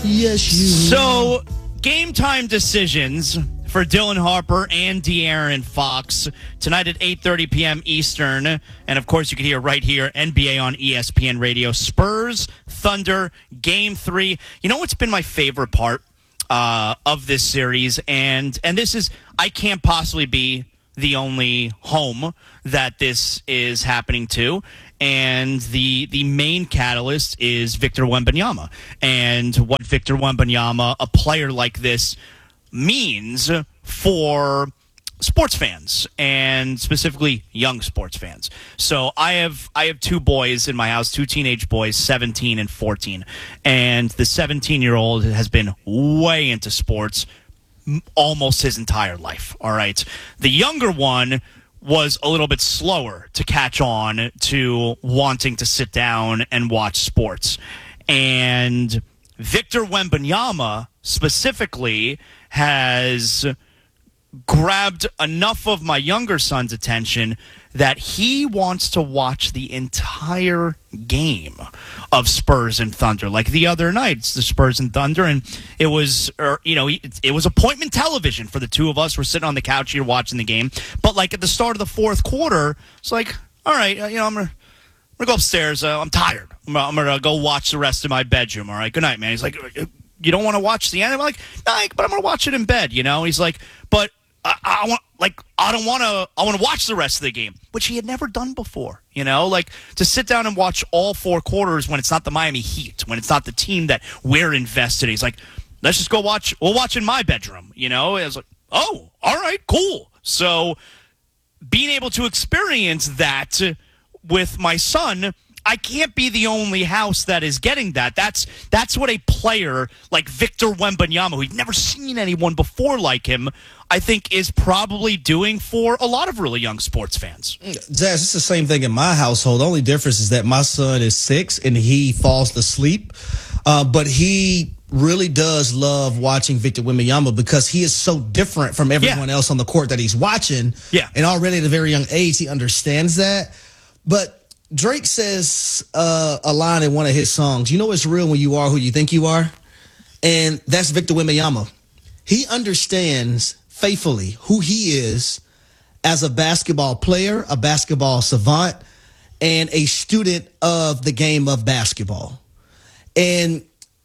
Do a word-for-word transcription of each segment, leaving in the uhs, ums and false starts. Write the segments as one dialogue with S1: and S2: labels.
S1: Yes, you.
S2: So, game time decisions for Dylan Harper and De'Aaron Fox tonight at eight thirty p.m. Eastern. And, of course, you can hear right here, N B A on E S P N Radio. Spurs, Thunder, Game three. You know what's been my favorite part uh, of this series? And and this is, I can't possibly be the only home that this is happening to. And the the main catalyst is Victor Wembanyama. And what Victor Wembanyama, a player like this, means for sports fans, and specifically young sports fans. So I have I have two boys in my house, two teenage boys, seventeen and fourteen. And the seventeen-year-old has been way into sports almost his entire life, all right? The younger one was a little bit slower to catch on to wanting to sit down and watch sports. And Victor Wembanyama specifically has grabbed enough of my younger son's attention that he wants to watch the entire game of Spurs and Thunder. Like the other night, it's the Spurs and Thunder, and it was, or, you know, it, it was appointment television for the two of us. We're sitting on the couch here watching the game. But like at the start of the fourth quarter, it's like, all right, you know, I'm gonna, I'm gonna go upstairs. Uh, I'm tired. I'm, I'm gonna go watch the rest of my bedroom. All right, good night, man. He's like, you don't want to watch the end? I'm like, no, but I'm gonna watch it in bed. You know? He's like, but I, I want, like, I don't want to. I want to watch the rest of the game, which he had never done before. You know, like to sit down and watch all four quarters when it's not the Miami Heat, when it's not the team that we're invested in. He's like, let's just go watch. We'll watch in my bedroom. You know, I was like, oh, all right, cool. So being able to experience that with my son, I can't be the only house that is getting that. That's that's what a player like Victor Wembanyama, who we've never seen anyone before like him, I think is probably doing for a lot of really young sports fans.
S1: Jazz, it's the same thing in my household. The only difference is that my son is six and he falls asleep. Uh, but he really does love watching Victor Wembanyama because he is so different from everyone yeah. else on the court that he's watching.
S2: Yeah.
S1: And already at a very young age, he understands that. But Drake says uh, a line in one of his songs, you know it's real when you are who you think you are? And that's Victor Wembanyama. He understands faithfully who he is as a basketball player, a basketball savant, and a student of the game of basketball. And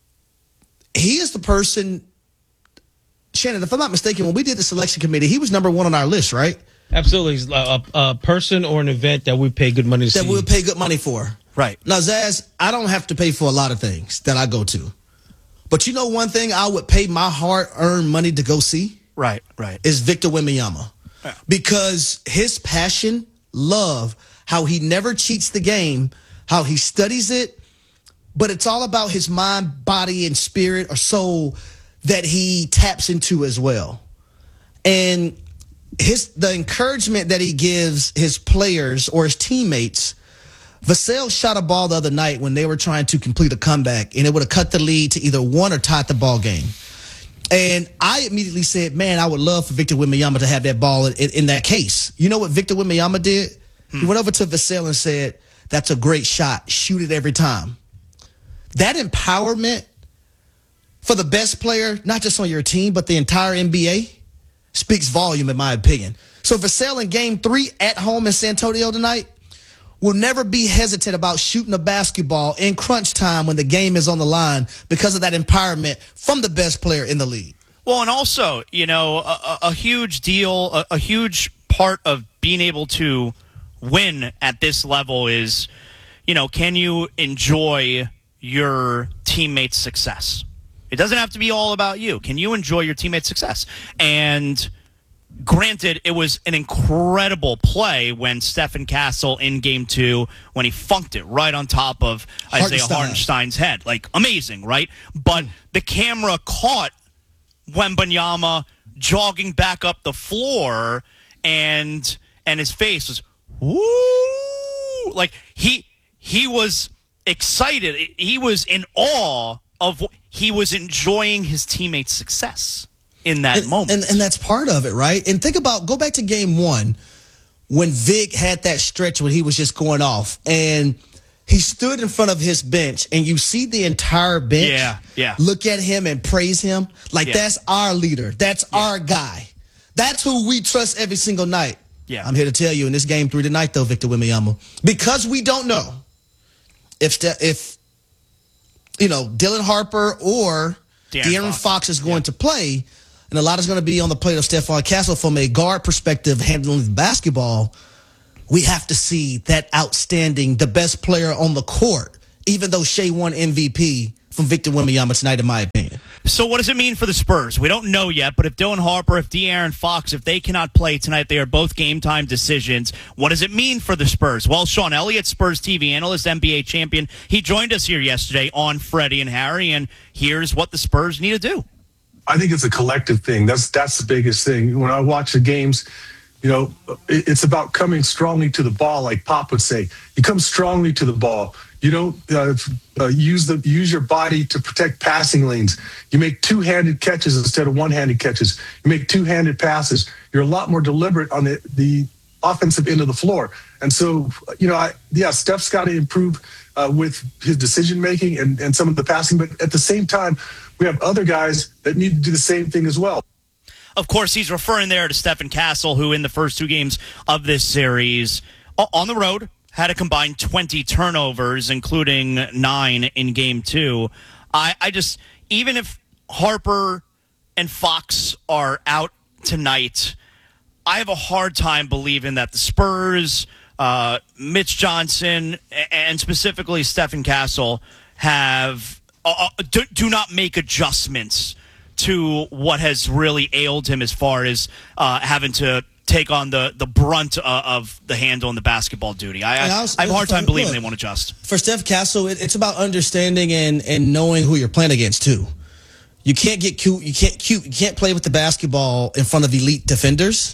S1: he is the person, Shannon, if I'm not mistaken, when we did the selection committee, he was number one on our list, right?
S3: Absolutely. He's a, a person or an event that we pay good money to
S1: that
S3: see.
S1: That we'll pay good money for.
S2: Right.
S1: Now, Zaz, I don't have to pay for a lot of things that I go to. But you know one thing I would pay my hard-earned money to go see?
S2: Right, right.
S1: Is Victor Wembanyama. Yeah. Because his passion, love, how he never cheats the game, how he studies it, but it's all about his mind, body, and spirit or soul that he taps into as well. And his the encouragement that he gives his players or his teammates. Vassell shot a ball the other night when they were trying to complete a comeback, and it would have cut the lead to either one or tied the ball game. And I immediately said, man, I would love for Victor Wembanyama to have that ball in, in that case. You know what Victor Wembanyama did? Hmm. He went over to Vassell and said, that's a great shot. Shoot it every time. That empowerment for the best player, not just on your team, but the entire N B A, speaks volume, in my opinion. So Vassell in game three at home in San Antonio tonight will never be hesitant about shooting a basketball in crunch time when the game is on the line because of that empowerment from the best player in the league.
S2: Well, and also, you know, a, a huge deal, a, a huge part of being able to win at this level is, you know, can you enjoy your teammates' success? It doesn't have to be all about you. Can you enjoy your teammates' success? And granted, it was an incredible play when Stephen Castle in game two, when he funked it right on top of Isaiah Hartenstein's head. Like, amazing, right? But the camera caught Wembanyama jogging back up the floor, and and his face was, woo! Like, he he was excited. He was in awe of what he was enjoying his teammates' success in that
S1: and,
S2: moment.
S1: And, and that's part of it, right? And think about, go back to game one when Vic had that stretch when he was just going off. And he stood in front of his bench, and you see the entire bench
S2: Yeah, yeah.
S1: look at him and praise him. Like,
S2: Yeah.
S1: that's our leader. That's
S2: Yeah.
S1: our guy. That's who we trust every single night.
S2: Yeah.
S1: I'm here to tell you, in this game three tonight, though, Victor Wembanyama, because we don't know if, Ste- if you know, Dylan Harper or
S2: De'Aaron
S1: De'Aaron
S2: Fox.
S1: Fox is going to play, and a lot is going to be on the plate of Stephon Castle from a guard perspective handling the basketball. We have to see that outstanding, the best player on the court, even though Shea won M V P, from Victor Wembanyama tonight, in my opinion.
S2: So what does it mean for the Spurs? We don't know yet, but if Dylan Harper, if De'Aaron Fox, if they cannot play tonight, they are both game-time decisions. What does it mean for the Spurs? Well, Sean Elliott, Spurs T V analyst, N B A champion, he joined us here yesterday on Freddie and Harry, and here's what the Spurs need to do.
S4: I think it's a collective thing. That's that's the biggest thing. When I watch the games, you know, it- it's about coming strongly to the ball, like Pop would say. You come strongly to the ball. You don't uh, uh, use the use your body to protect passing lanes. You make two-handed catches instead of one-handed catches. You make two-handed passes. You're a lot more deliberate on the, the offensive end of the floor. And so, you know, I, yeah, Steph's got to improve uh, with his decision-making and, and some of the passing. But at the same time, we have other guys that need to do the same thing as well.
S2: Of course, he's referring there to Stephen Castle, who in the first two games of this series on the road had a combined twenty turnovers, including nine in game two. I, I just, even if Harper and Fox are out tonight, I have a hard time believing that the Spurs, uh, Mitch Johnson, and specifically Stephen Castle have uh, do, do not make adjustments to what has really ailed him as far as uh, having to take on the, the brunt uh, of the handle and the basketball duty. I, I, I have a hard time believing they won't adjust.
S1: For Steph Castle, it, it's about understanding and, and knowing who you're playing against too. You can't get cute. You can't cute. You can't play with the basketball in front of elite defenders.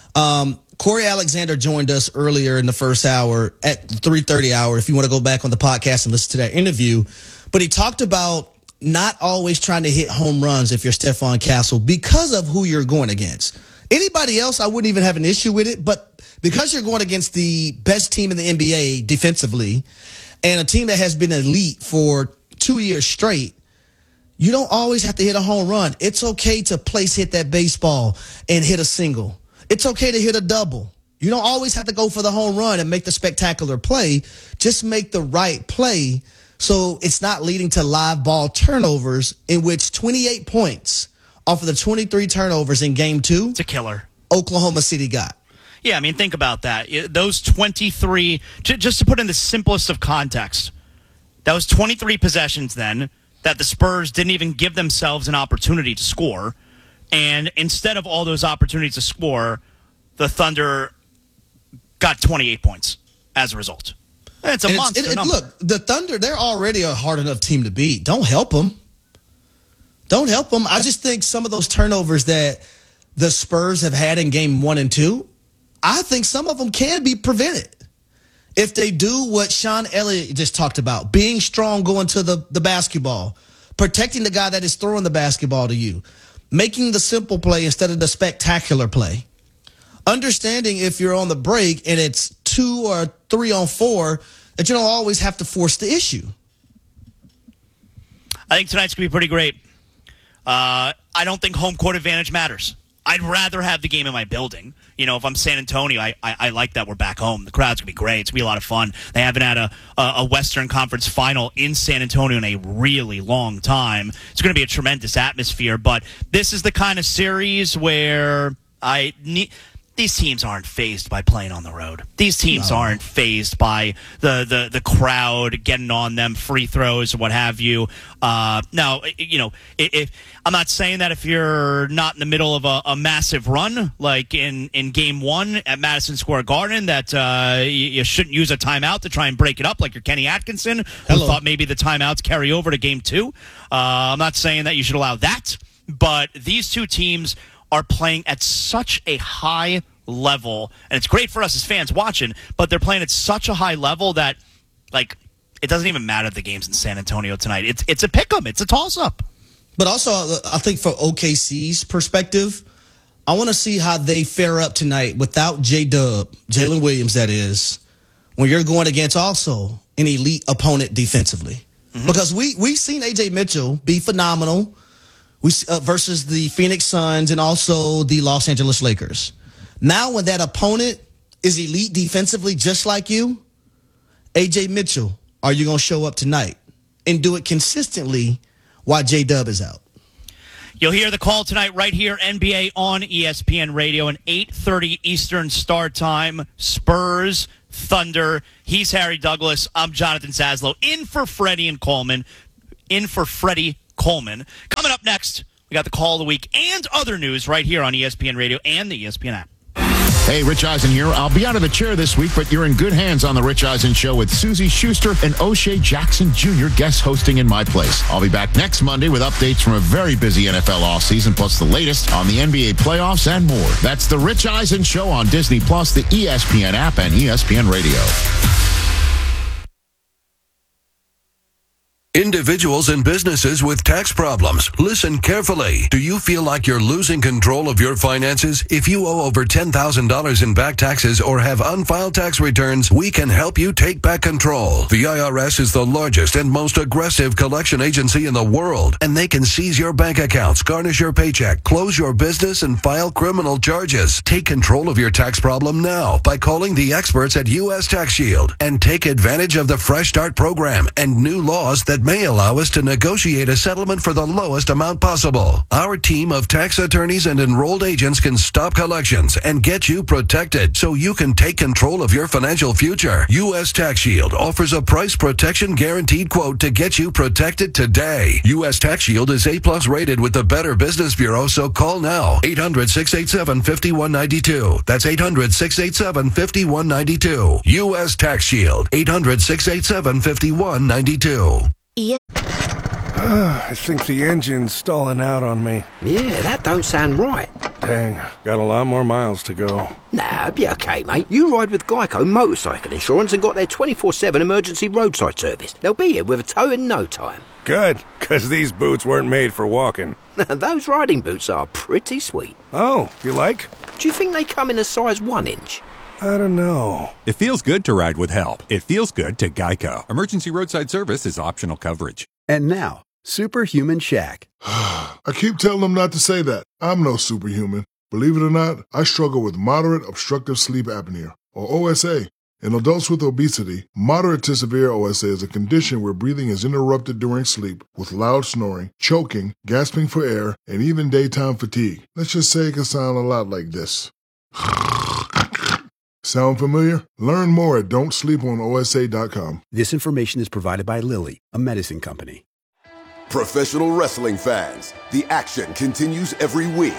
S1: Um, Corey Alexander joined us earlier in the first hour at the three thirty hour. If you want to go back on the podcast and listen to that interview, but he talked about not always trying to hit home runs if you're Stephon Castle because of who you're going against. Anybody else, I wouldn't even have an issue with it, but because you're going against the best team in the N B A defensively and a team that has been elite for two years straight, you don't always have to hit a home run. It's okay to place hit that baseball and hit a single. It's okay to hit a double. You don't always have to go for the home run and make the spectacular play. Just make the right play so it's not leading to live ball turnovers, in which twenty-eight points off of the twenty-three turnovers in game two,
S2: It's a killer.
S1: Oklahoma City got.
S2: Yeah, I mean, think about that. Those twenty-three, j- just to put in the simplest of context, that was twenty-three possessions then that the Spurs didn't even give themselves an opportunity to score. And instead of all those opportunities to score, the Thunder got twenty-eight points as a result. It's a
S1: And
S2: monster
S1: it- it-
S2: number.
S1: Look, the Thunder, they're already a hard enough team to beat. Don't help them. Don't help them. I just think some of those turnovers that the Spurs have had in game one and two, I think some of them can be prevented if they do what Sean Elliott just talked about, being strong going to the, the basketball, protecting the guy that is throwing the basketball to you, making the simple play instead of the spectacular play. Understanding if you're on the break and it's two or three on four, that you don't always have to force the issue.
S2: I think tonight's going to be pretty great. Uh, I don't think home court advantage matters. I'd rather have the game in my building. You know, if I'm San Antonio, I, I, I like that we're back home. The crowd's going to be great. It's going to be a lot of fun. They haven't had a, a Western Conference final in San Antonio in a really long time. It's going to be a tremendous atmosphere, but this is the kind of series where I need... These teams aren't fazed by playing on the road. These teams
S1: No.
S2: aren't fazed by the, the, the crowd getting on them, free throws, or what have you. Uh, now, you know, if, I'm not saying that if you're not in the middle of a, a massive run, like in, in game one at Madison Square Garden, that uh, you, you shouldn't use a timeout to try and break it up like you're Kenny Atkinson, who
S1: Hello.
S2: thought maybe the timeouts carry over to game two. Uh, I'm not saying that you should allow that, but these two teams are playing at such a high level, and it's great for us as fans watching, but they're playing at such a high level that, like, it doesn't even matter if the game's in San Antonio tonight. It's it's a pick-em. It's a toss-up.
S1: But also, I think for O K C's perspective, I want to see how they fare up tonight without J-Dub, Jalen Williams, that is, when you're going against also an elite opponent defensively. Mm-hmm. Because we, we've seen A J Mitchell be phenomenal we uh, versus the Phoenix Suns and also the Los Angeles Lakers. Now when that opponent is elite defensively just like you, A J Mitchell, are you going to show up tonight and do it consistently while J-Dub is out?
S2: You'll hear the call tonight right here, N B A on E S P N Radio, an eight thirty Eastern start time. Spurs, Thunder. He's Harry Douglas. I'm Jonathan Zaslow. In for Freddie and Coleman. In for Freddie Coleman. Coming up next, we got the call of the week and other news right here on E S P N Radio and the E S P N app.
S5: Hey, Rich Eisen here. I'll be out of the chair this week, but you're in good hands on the Rich Eisen Show with Susie Schuster and O'Shea Jackson Junior guest hosting in my place. I'll be back next Monday with updates from a very busy N F L offseason, plus the latest on the N B A playoffs and more. That's the Rich Eisen Show on Disney Plus, the E S P N app, and E S P N Radio.
S6: Individuals and businesses with tax problems, listen carefully. Do you feel like you're losing control of your finances? If you owe over ten thousand dollars in back taxes or have unfiled tax returns, we can help you take back control. The I R S is the largest and most aggressive collection agency in the world, and they can seize your bank accounts, garnish your paycheck, close your business, and file criminal charges. Take control of your tax problem now by calling the experts at U S Tax Shield and take advantage of the Fresh Start program and new laws that may allow us to negotiate a settlement for the lowest amount possible. Our team of tax attorneys and enrolled agents can stop collections and get you protected so you can take control of your financial future. U S Tax Shield offers a price protection guaranteed quote to get you protected today. U S Tax Shield is A plus rated with the Better Business Bureau, so call now. eight hundred, six eight seven, five one nine two. That's eight hundred, six eight seven, five one nine two. U S Tax Shield. eight hundred, six eight seven, five one nine two.
S7: I think the engine's stalling out on me.
S8: Yeah, that don't sound right.
S7: Dang, got a lot more miles to go.
S8: Nah, it'll be okay, mate. You ride with Geico Motorcycle Insurance and got their twenty-four seven emergency roadside service. They'll be here with a tow in no time.
S7: Good, because these boots weren't made for walking.
S8: Those riding boots are pretty sweet.
S7: Oh, you like?
S8: Do you think they come in a size one inch?
S7: I don't know.
S9: It feels good to ride with help. It feels good to Geico. Emergency roadside service is optional coverage.
S10: And now, Superhuman Shaq.
S11: I keep telling them not to say that. I'm no superhuman. Believe it or not, I struggle with moderate obstructive sleep apnea, or O S A. In adults with obesity, moderate to severe O S A is a condition where breathing is interrupted during sleep with loud snoring, choking, gasping for air, and even daytime fatigue. Let's just say it can sound a lot like this. Sound familiar? Learn more at don't sleep on O S A dot com.
S10: This information is provided by Lilly, a medicine company.
S12: Professional wrestling fans, the action continues every week.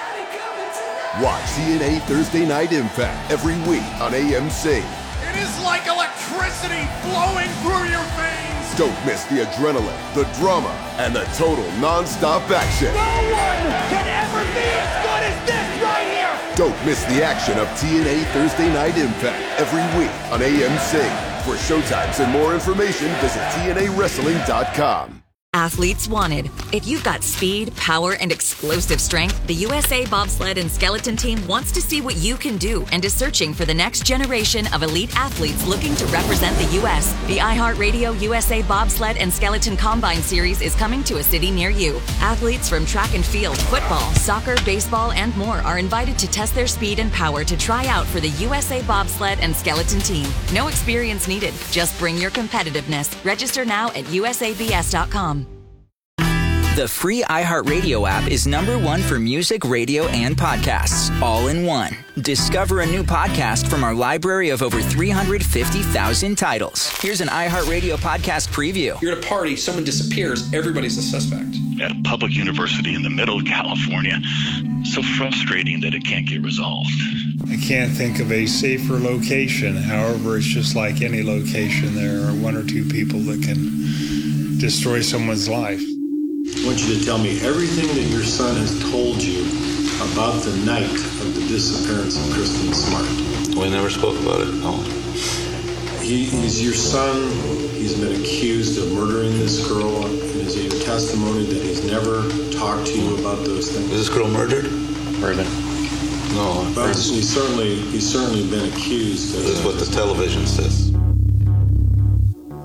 S12: Watch T N A Thursday Night Impact every week on A M C.
S13: It is like electricity flowing through your veins.
S12: Don't miss the adrenaline, the drama, and the total non-stop action.
S13: No one can ever be as good as this right here.
S12: Don't miss the action of T N A Thursday Night Impact every week on A M C. For showtimes and more information, visit T N A wrestling dot com.
S14: Athletes wanted. If you've got speed, power, and explosive strength, the U S A Bobsled and Skeleton Team wants to see what you can do and is searching for the next generation of elite athletes looking to represent the U S The iHeartRadio U S A Bobsled and Skeleton Combine Series is coming to a city near you. Athletes from track and field, football, soccer, baseball, and more are invited to test their speed and power to try out for the U S A Bobsled and Skeleton Team. No experience needed. Just bring your competitiveness. Register now at U S A B S dot com.
S15: The free iHeartRadio app is number one for music, radio, and podcasts, all in one. Discover a new podcast from our library of over three hundred fifty thousand titles. Here's an iHeartRadio podcast preview.
S16: You're at a party, someone disappears, everybody's a suspect.
S17: At a public university in the middle of California, so frustrating that it can't get resolved.
S18: I can't think of a safer location. However, it's just like any location. There are one or two people that can destroy someone's life.
S19: I want you to tell me everything that your son has told you about the night of the disappearance of Kristen Smart.
S20: We never spoke about it, no.
S19: He, he's your son. He's been accused of murdering this girl. And is it your testimony that he's never talked to you about those things?
S20: Is this girl murdered?
S16: Murdered.
S20: No.
S19: But he's certainly, he's certainly been accused.
S20: This is what the television says.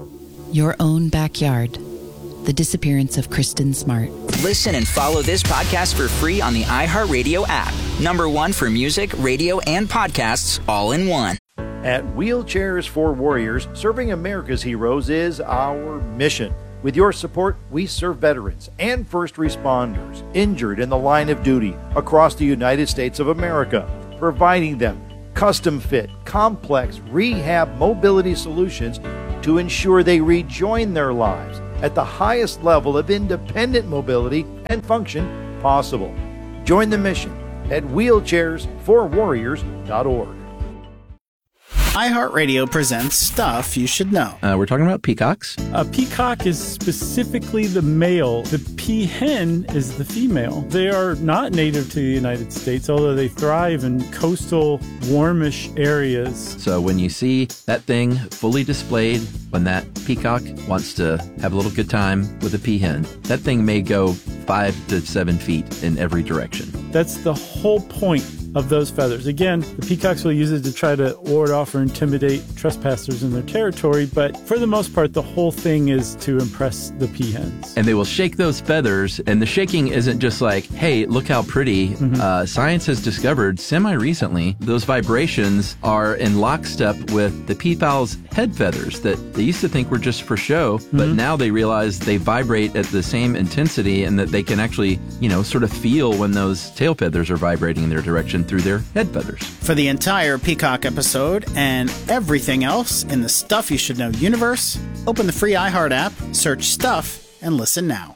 S21: Your own backyard. The disappearance of Kristen Smart.
S15: Listen and follow this podcast for free on the iHeartRadio app. Number one for music, radio, and podcasts all in one.
S22: At Wheelchairs for Warriors, serving America's heroes is our mission. With your support, we serve veterans and first responders injured in the line of duty across the United States of America, providing them custom-fit, complex rehab mobility solutions to ensure they rejoin their lives at the highest level of independent mobility and function possible. Join the mission at wheelchairs for warriors dot org.
S23: iHeartRadio presents Stuff You Should Know.
S24: Uh, we're talking about peacocks.
S25: A peacock is specifically the male. The peahen is the female. They are not native to the United States, although they thrive in coastal, warmish areas.
S24: So when you see that thing fully displayed, when that peacock wants to have a little good time with a peahen, that thing may go five to seven feet in every direction.
S25: That's the whole point of those feathers. Again, the peacocks will use it to try to ward off or intimidate trespassers in their territory, but for the most part, the whole thing is to impress the peahens.
S24: And they will shake those feathers, and the shaking isn't just like, hey, look how pretty. Mm-hmm. Uh, science has discovered semi-recently those vibrations are in lockstep with the peafowl's head feathers that they used to think were just for show, mm-hmm. but now they realize they vibrate at the same intensity and that they can actually, you know, sort of feel when those tail feathers are vibrating in their direction through their head feathers.
S23: For the entire Peacock episode and everything else in the Stuff You Should Know universe, open the free iHeart app, search Stuff, and listen now.